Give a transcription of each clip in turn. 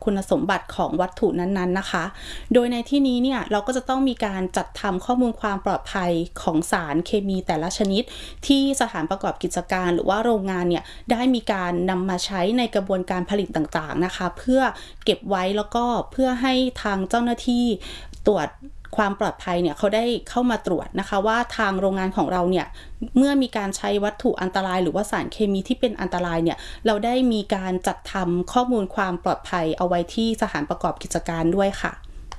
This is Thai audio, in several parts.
คุณสมบัติของวัตถุนั้นๆนะคะโดยในที่นี้เนี่ยเราก็จะต้องมีการจัดทำข้อมูลความปลอดภัยของสารเคมีแต่ละชนิดที่สถานประกอบกิจการหรือว่าโรงงานเนี่ยได้มีการนำมาใช้ในกระบวนการผลิตต่างๆนะคะเพื่อเก็บไว้แล้วก็เพื่อให้ทางเจ้าหน้าที่ตรวจความปลอดภัยเนี่ยเขาได้เข้ามาตรวจนะคะว่าทางโรงงานของเราเนี่ยเมื่อมีการใช้วัตถุอันตรายหรือว่าสารเคมีที่เป็นอันตรายเนี่ยเราได้มีการจัดทำข้อมูลความปลอดภัยเอาไว้ที่สถานประกอบกิจการด้วยค่ะ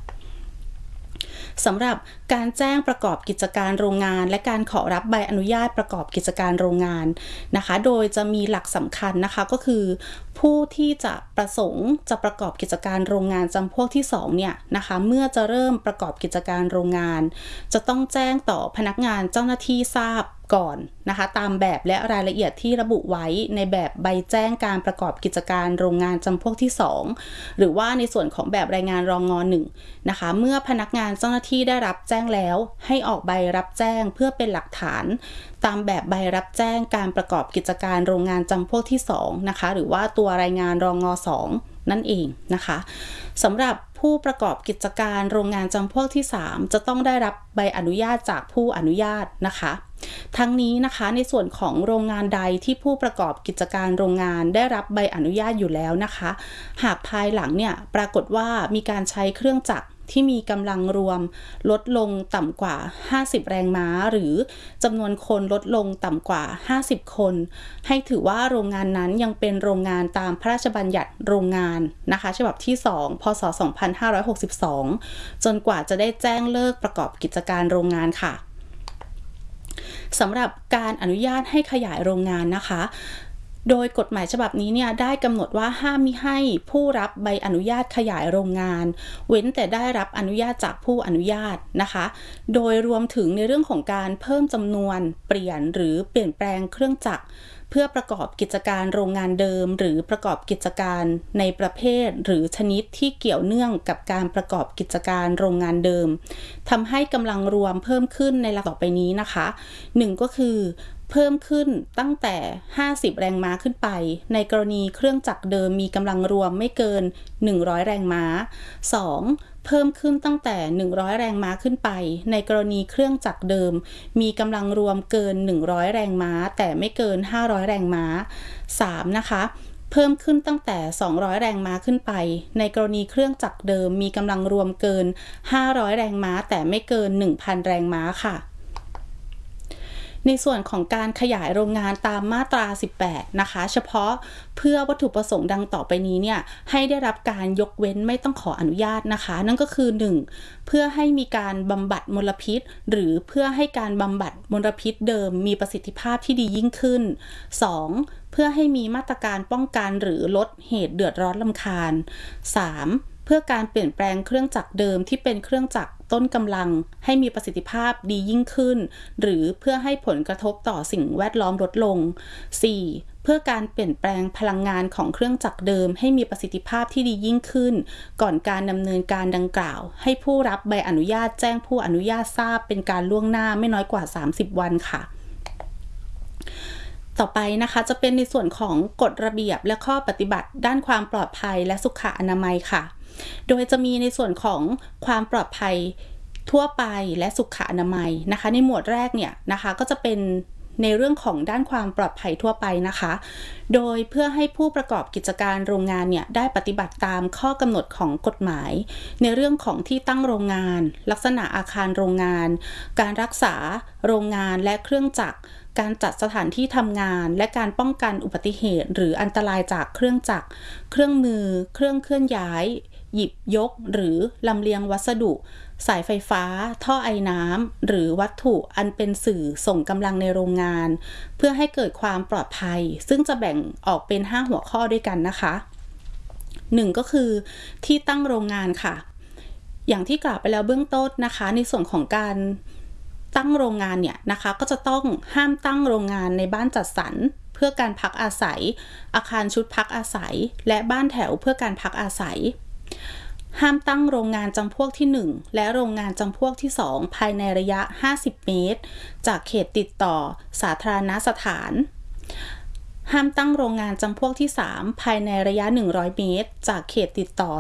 สำหรับการแจ้งประกอบกิจการโรงงานและการขอรับใบอนุญาตประกอบกิจการโรงงานนะคะโดยจะมีหลักสำคัญนะคะก็คือผู้ที่จะประสงค์จะประกอบกิจการโรงงานจำพวกที่2เนี่ยนะคะเมื่อจะเริ่มประกอบกิจการโรงงานจะต้องแจ้งต่อพนักงานเจ้าหน้าที่ทราบก่อนนะคะตามแบบและรายละเอียดที่ระบุไว้ในแบบใบแจ้งการประกอบกิจการโรงงานจำพวกที่2หรือว่าในส่วนของแบบรายงานรองง1นะคะเมื่อพนักงานเจ้าหน้าที่ได้รับแจ้งแล้วให้ออกใบรับแจ้งเพื่อเป็นหลักฐานตามแบบใบรับแจ้งการประกอบกิจการโรงงานจำพวกที่2นะคะหรือว่าตัวรายงานรองง2นั่นเองนะคะสำหรับผู้ประกอบกิจการโรงงานจำพวกที่3จะต้องได้รับใบอนุญาตจากผู้อนุญาตนะคะทั้งนี้นะคะในส่วนของโรงงานใดที่ผู้ประกอบกิจการโรงงานได้รับใบอนุญาตอยู่แล้วนะคะหากภายหลังเนี่ยปรากฏว่ามีการใช้เครื่องจักรที่มีกำลังรวมลดลงต่ำกว่า50แรงม้าหรือจำนวนคนลดลงต่ำกว่า50คนให้ถือว่าโรงงานนั้นยังเป็นโรงงานตามพระราชบัญญัติโรงงานนะคะฉบับที่2พ.ศ. 2562จนกว่าจะได้แจ้งเลิกประกอบกิจการโรงงานค่ะสำหรับการอนุญาตให้ขยายโรงงานนะคะโดยกฎหมายฉบับนี้เนี่ยได้กำหนดว่าห้ามมิให้ผู้รับใบอนุญาตขยายโรงงานเว้นแต่ได้รับอนุญาตจากผู้อนุญาตนะคะโดยรวมถึงในเรื่องของการเพิ่มจำนวนเปลี่ยนหรือเปลี่ยนแปลงเครื่องจักรเพื่อประกอบกิจการโรงงานเดิมหรือประกอบกิจการในประเภทหรือชนิดที่เกี่ยวเนื่องกับการประกอบกิจการโรงงานเดิมทำให้กำลังรวมเพิ่มขึ้นในหลักต่อไปนี้นะคะ1ก็คือเพิ่มขึ้นตั้งแต่50แรงม้าขึ้นไปในกรณีเครื่องจักรเดิมมีกำลังรวมไม่เกิน100แรงม้า2เพิ่มขึ้นตั้งแต่100แรงม้าขึ้นไปในกรณีเครื่องจักรเดิมมีกำลังรวมเกิน100แรงม้าแต่ไม่เกิน500แรงม้า3นะคะเพิ่มขึ้นตั้งแต่200แรงม้าขึ้นไปในกรณีเครื่องจักรเดิมมีกำลังรวมเกิน500แรงม้าแต่ไม่เกิน 1,000 แรงม้าค่ะในส่วนของการขยายโรงงานตามมาตรา18นะคะเฉพาะเพื่อวัตถุประสงค์ดังต่อไปนี้เนี่ยให้ได้รับการยกเว้นไม่ต้องขออนุญาตนะคะนั่นก็คือ1เพื่อให้มีการบำบัดมลพิษหรือเพื่อให้การบำบัดมลพิษเดิมมีประสิทธิภาพที่ดียิ่งขึ้น2เพื่อให้มีมาตรการป้องกันหรือลดเหตุเดือดร้อนรำคาญ3เพื่อการเปลี่ยนแปลงเครื่องจักรเดิมที่เป็นเครื่องจักรต้นกำลังให้มีประสิทธิภาพดียิ่งขึ้นหรือเพื่อให้ผลกระทบต่อสิ่งแวดล้อมลดลง 4. เพื่อการเปลี่ยนแปลงพลังงานของเครื่องจักรเดิมให้มีประสิทธิภาพที่ดียิ่งขึ้นก่อนการดำเนินการดังกล่าวให้ผู้รับใบอนุญาตแจ้งผู้อนุญาตทราบเป็นการล่วงหน้าไม่น้อยกว่า30วันค่ะต่อไปนะคะจะเป็นในส่วนของกฎระเบียบและข้อปฏิบัติด้านความปลอดภัยและสุขอนามัยค่ะโดยจะมีในส่วนของความปลอดภัยทั่วไปและสุขอนามัยนะคะในหมวดแรกเนี่ยนะคะก็จะเป็นในเรื่องของด้านความปลอดภัยทั่วไปนะคะโดยเพื่อให้ผู้ประกอบกิจการโรงงานเนี่ยได้ปฏิบัติตามข้อกำหนดของกฎหมายในเรื่องของที่ตั้งโรงงานลักษณะอาคารโรงงานการรักษาโรงงานและเครื่องจักรการจัดสถานที่ทำงานและการป้องกันอุบัติเหตุหรืออันตรายจากเครื่องจักรเครื่องมือเครื่องเคลื่อนย้ายหยิบยกหรือลำเลียงวัสดุสายไฟฟ้าท่อไอน้ำหรือวัตถุอันเป็นสื่อส่งกำลังในโรงงานเพื่อให้เกิดความปลอดภัยซึ่งจะแบ่งออกเป็น5หัวข้อด้วยกันนะคะ1ก็คือที่ตั้งโรงงานค่ะอย่างที่กล่าวไปแล้วเบื้องต้นนะคะในส่วนของการตั้งโรงงานเนี่ยนะคะก็จะต้องห้ามตั้งโรงงานในบ้านจัดสรรเพื่อการพักอาศัยอาคารชุดพักอาศัยและบ้านแถวเพื่อการพักอาศัยห้ามตั้งโรงงานจำพวกที่1และโรงงานจำพวกที่2ภายในระยะ50เมตรจากเขตติดต่อสาธารณสถานห้ามตั้งโรงงานจำพวกที่3ภายในระยะ100เมตรจากเขตติดต่อ